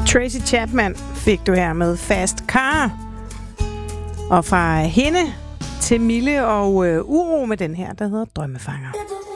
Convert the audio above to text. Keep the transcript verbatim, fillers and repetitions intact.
Tracy Chapman fik du her med Fast Car. Og fra hende til Mille og øh, Uro med den her, der hedder Drømmefanger.